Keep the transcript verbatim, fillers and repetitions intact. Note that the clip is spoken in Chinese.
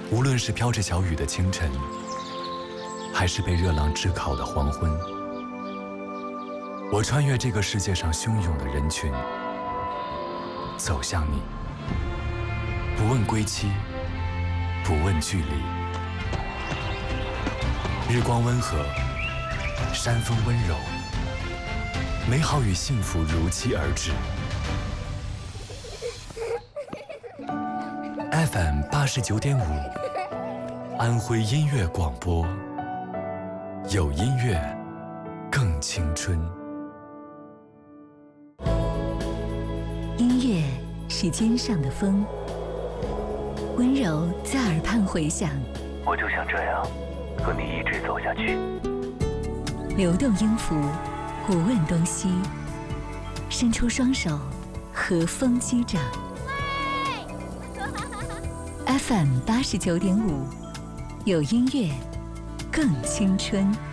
无论是飘着小雨的清晨，还是被热浪炙烤的黄昏，我穿越这个世界上汹涌的人群，走向你，不问归期，不问距离。日光温和，山风温柔，美好与幸福如期而至。F M 八十九点五，安徽音乐广播，有音乐更青春。 音乐是肩上的风，温柔在耳畔回响。 我就想这样和你一直走下去。 流动音符，不问东西，伸出双手，和风击掌。F M 八十九点五，有音乐更青春。